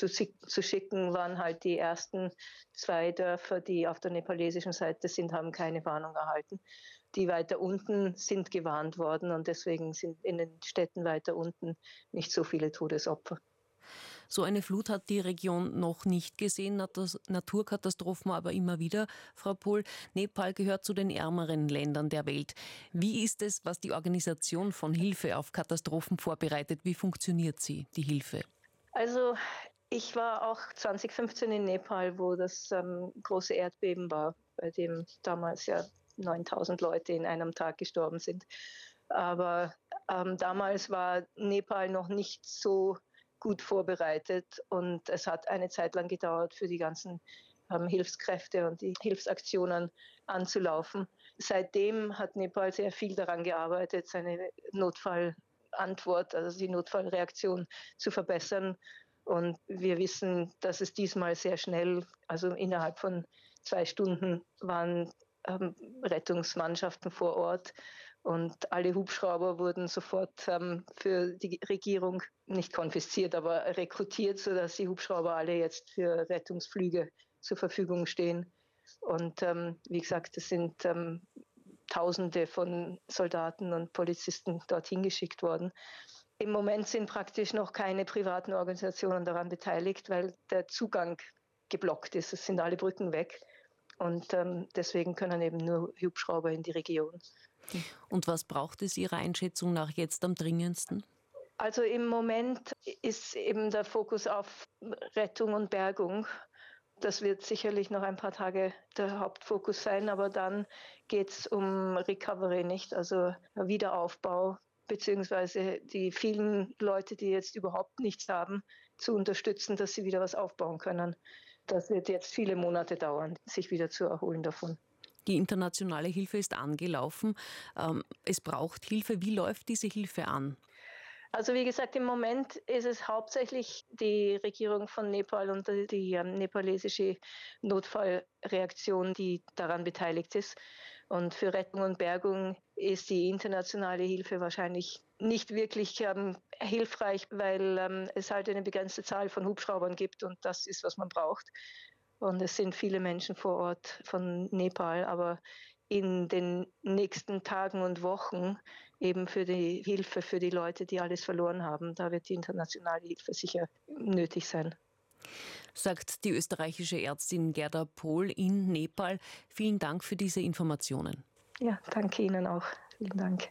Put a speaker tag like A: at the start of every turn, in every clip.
A: zu schicken, waren halt die ersten 2 Dörfer, die auf der nepalesischen Seite sind, haben keine Warnung erhalten. Die weiter unten sind gewarnt worden und deswegen sind in den Städten weiter unten nicht so viele Todesopfer.
B: So eine Flut hat die Region noch nicht gesehen, Naturkatastrophen aber immer wieder. Frau Pohl, Nepal gehört zu den ärmeren Ländern der Welt. Wie ist es, was die Organisation von Hilfe auf Katastrophen vorbereitet? Wie funktioniert sie, die Hilfe?
A: Also ich war auch 2015 in Nepal, wo das große Erdbeben war, bei dem damals ja 9.000 Leute in einem Tag gestorben sind. Aber damals war Nepal noch nicht so gut vorbereitet und es hat eine Zeit lang gedauert, für die ganzen Hilfskräfte und die Hilfsaktionen anzulaufen. Seitdem hat Nepal sehr viel daran gearbeitet, seine Notfallantwort, also die Notfallreaktion zu verbessern. Und wir wissen, dass es diesmal sehr schnell, also innerhalb von 2 Stunden waren Rettungsmannschaften vor Ort und alle Hubschrauber wurden sofort für die Regierung nicht konfisziert, aber rekrutiert, sodass die Hubschrauber alle jetzt für Rettungsflüge zur Verfügung stehen. Und wie gesagt, es sind Tausende von Soldaten und Polizisten dorthin geschickt worden. Im Moment sind praktisch noch keine privaten Organisationen daran beteiligt, weil der Zugang geblockt ist. Es sind alle Brücken weg. Und deswegen können eben nur Hubschrauber in die Region.
B: Und was braucht es Ihrer Einschätzung nach jetzt am dringendsten?
A: Also im Moment ist eben der Fokus auf Rettung und Bergung. Das wird sicherlich noch ein paar Tage der Hauptfokus sein, aber dann geht es um Recovery, nicht? Also Wiederaufbau, beziehungsweise die vielen Leute, die jetzt überhaupt nichts haben, zu unterstützen, dass sie wieder was aufbauen können. Das wird jetzt viele Monate dauern, sich wieder zu erholen davon.
B: Die internationale Hilfe ist angelaufen. Es braucht Hilfe. Wie läuft diese Hilfe an?
A: Also wie gesagt, im Moment ist es hauptsächlich die Regierung von Nepal und die nepalesische Notfallreaktion, die daran beteiligt ist. Und für Rettung und Bergung ist die internationale Hilfe wahrscheinlich nicht wirklich hilfreich, weil es halt eine begrenzte Zahl von Hubschraubern gibt und das ist, was man braucht. Und es sind viele Menschen vor Ort von Nepal, aber in den nächsten Tagen und Wochen eben für die Hilfe für die Leute, die alles verloren haben. Da wird die internationale Hilfe sicher nötig sein.
B: Sagt die österreichische Ärztin Gerda Pohl in Nepal. Vielen Dank für diese Informationen.
A: Ja, danke Ihnen auch. Vielen Dank.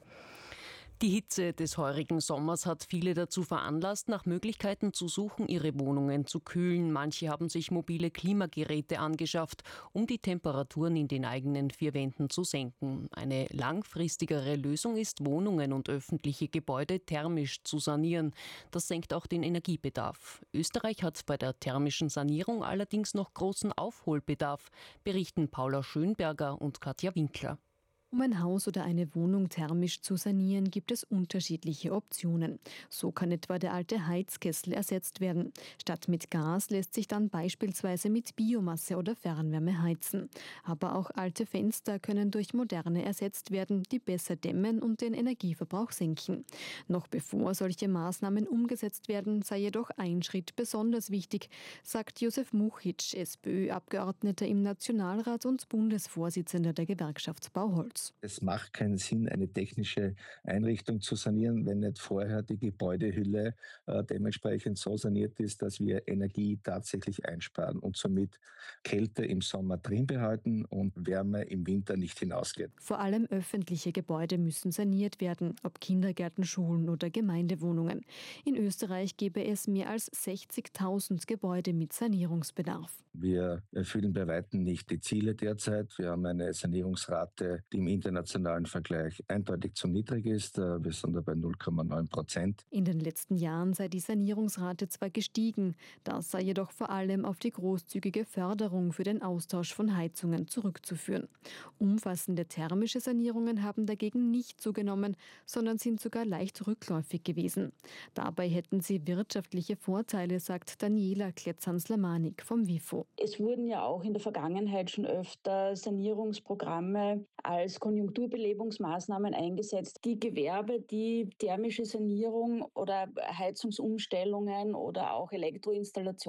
B: Die Hitze des heurigen Sommers hat viele dazu veranlasst, nach Möglichkeiten zu suchen, ihre Wohnungen zu kühlen. Manche haben sich mobile Klimageräte angeschafft, um die Temperaturen in den eigenen 4 Wänden zu senken. Eine langfristigere Lösung ist, Wohnungen und öffentliche Gebäude thermisch zu sanieren. Das senkt auch den Energiebedarf. Österreich hat bei der thermischen Sanierung allerdings noch großen Aufholbedarf, berichten Paula Schönberger und Katja Winkler.
C: Um ein Haus oder eine Wohnung thermisch zu sanieren, gibt es unterschiedliche Optionen. So kann etwa der alte Heizkessel ersetzt werden. Statt mit Gas lässt sich dann beispielsweise mit Biomasse oder Fernwärme heizen. Aber auch alte Fenster können durch moderne ersetzt werden, die besser dämmen und den Energieverbrauch senken. Noch bevor solche Maßnahmen umgesetzt werden, sei jedoch ein Schritt besonders wichtig, sagt Josef Muchitsch, SPÖ-Abgeordneter im Nationalrat und Bundesvorsitzender der Gewerkschaft Bauholz.
D: Es macht keinen Sinn, eine technische Einrichtung zu sanieren, wenn nicht vorher die Gebäudehülle dementsprechend so saniert ist, dass wir Energie tatsächlich einsparen und somit Kälte im Sommer drin behalten und Wärme im Winter nicht hinausgeht.
C: Vor allem öffentliche Gebäude müssen saniert werden, ob Kindergärten, Schulen oder Gemeindewohnungen. In Österreich gäbe es mehr als 60.000 Gebäude mit Sanierungsbedarf.
D: Wir erfüllen bei weitem nicht die Ziele derzeit. Wir haben eine Sanierungsrate, die im internationalen Vergleich eindeutig zu niedrig ist. Wir sind da bei 0,9%.
C: In den letzten Jahren sei die Sanierungsrate zwar gestiegen, das sei jedoch vor allem auf die großzügige Förderung für den Austausch von Heizungen zurückzuführen. Umfassende thermische Sanierungen haben dagegen nicht zugenommen, sondern sind sogar leicht rückläufig gewesen. Dabei hätten sie wirtschaftliche Vorteile, sagt Daniela Kletzans-Lamanik vom WIFO.
E: Es wurden ja auch in der Vergangenheit schon öfter Sanierungsprogramme als Konjunkturbelebungsmaßnahmen eingesetzt. Die Gewerbe, die thermische Sanierung oder Heizungsumstellungen oder auch Elektroinstallationen